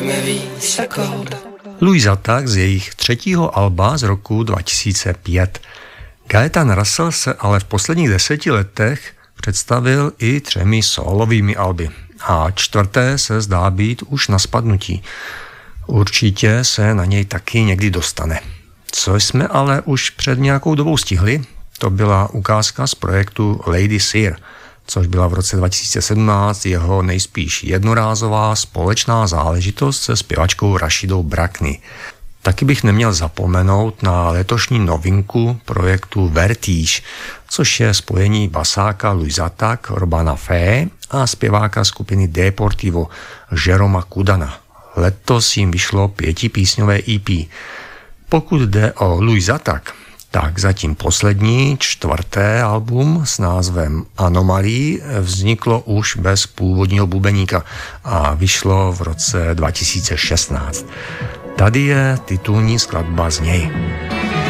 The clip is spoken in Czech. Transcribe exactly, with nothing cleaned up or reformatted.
Louise Attack z jejich třetího alba z roku dva tisíce pět. Gaetan Russell se ale v posledních deseti letech představil i třemi sólovými alby. A čtvrté se zdá být už na spadnutí. Určitě se na něj taky někdy dostane. Co jsme ale už před nějakou dobou stihli, to byla ukázka z projektu Lady Sear, což byla v roce dva tisíce sedmnáct jeho nejspíš jednorázová společná záležitost se zpěvačkou Rashidou Brakny. Taky bych neměl zapomenout na letošní novinku projektu Vertige, což je spojení basáka Louise Attack, Robana Fee a zpěváka skupiny Deportivo Jeroma Kudana. Letos jim vyšlo pětipísňové E P. Pokud jde o Louise Attack, tak zatím poslední, čtvrté album s názvem Anomaly vzniklo už bez původního bubeníka a vyšlo v roce dva tisíce šestnáct. Tady je titulní skladba z něj.